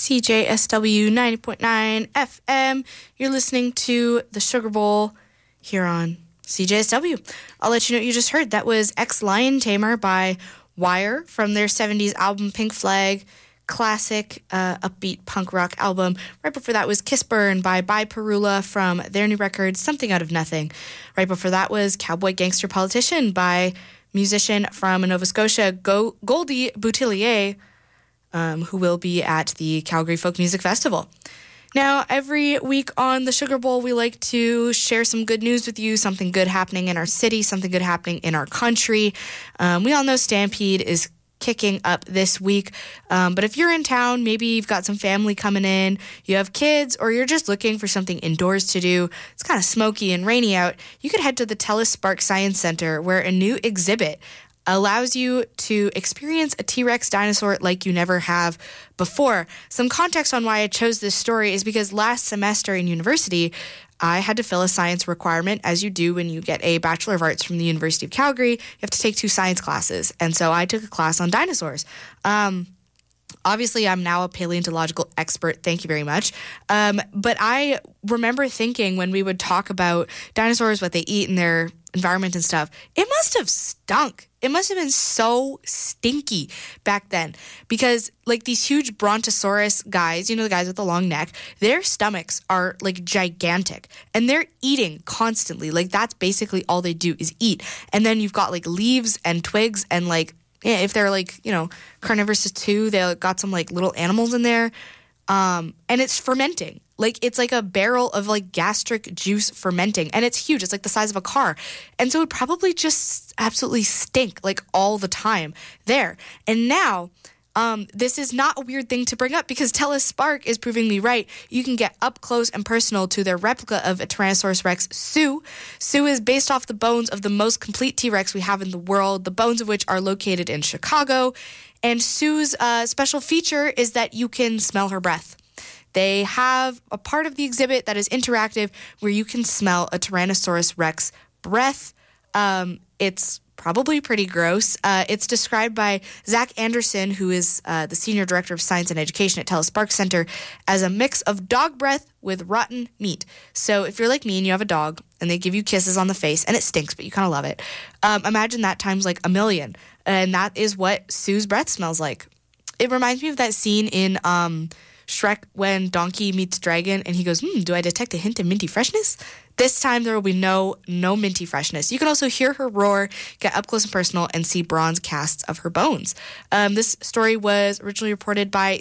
CJSW 90.9 FM. You're listening to The Sugar Bowl here on CJSW. I'll let you know what you just heard. That was Ex-Lion Tamer by Wire from their 70s album Pink Flag. Classic upbeat punk rock album. Right before that was Kiss Burn by Perula from their new record Something Out of Nothing. Right before that was Cowboy Gangster Politician by musician from Nova Scotia Goldie Boutillier, who will be at the Calgary Folk Music Festival. Now, every week on the Sugar Bowl, we like to share some good news with you, something good happening in our city, something good happening in our country. We all know Stampede is kicking up this week, but if you're in town, maybe you've got some family coming in, you have kids, or you're just looking for something indoors to do, it's kind of smoky and rainy out, you could head to the TELUS Spark Science Center, where a new exhibit allows you to experience a T-Rex dinosaur like you never have before. Some context on why I chose this story is because last semester in university, I had to fill a science requirement, as you do when you get a Bachelor of Arts from the University of Calgary. You have to take 2 science classes, and so I took a class on dinosaurs. Obviously, I'm now a paleontological expert. Thank you very much. But I remember thinking when we would talk about dinosaurs, what they eat in their environment and stuff, it must have stunk. It must have been so stinky back then because like these huge brontosaurus guys, you know, the guys with the long neck, their stomachs are like gigantic and they're eating constantly. Like that's basically all they do is eat. And then you've got like leaves and twigs and like, if they're like, you know, carnivorous too, they got some like little animals in there. And it's fermenting. Like, it's like a barrel of, like, gastric juice fermenting. And it's huge. It's like the size of a car. And so it would probably just absolutely stink, like, all the time there. And now, this is not a weird thing to bring up because TELUS Spark is proving me right. You can get up close and personal to their replica of a Tyrannosaurus Rex, Sue. Sue is based off the bones of the most complete T-Rex we have in the world, the bones of which are located in Chicago. And Sue's special feature is that you can smell her breath. They have a part of the exhibit that is interactive where you can smell a Tyrannosaurus Rex breath. It's probably pretty gross. It's described by Zach Anderson, who is the Senior Director of Science and Education at TELUS Spark Center, as a mix of dog breath with rotten meat. So if you're like me and you have a dog and they give you kisses on the face and it stinks, but you kind of love it, imagine that times like 1,000,000. And that is what Sue's breath smells like. It reminds me of that scene in Shrek when Donkey meets Dragon and he goes, do I detect a hint of minty freshness? This time there will be no minty freshness. You can also hear her roar, get up close and personal, and see bronze casts of her bones. This story was originally reported by